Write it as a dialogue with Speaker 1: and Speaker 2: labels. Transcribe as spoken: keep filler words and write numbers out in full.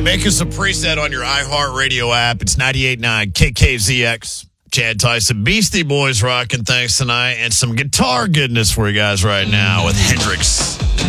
Speaker 1: Hey, make us a preset on your iHeartRadio app. It's ninety-eight point nine K K Z X. Chad Tyson, Beastie Boys rocking thanks tonight, and some guitar goodness for you guys right now with Hendrix.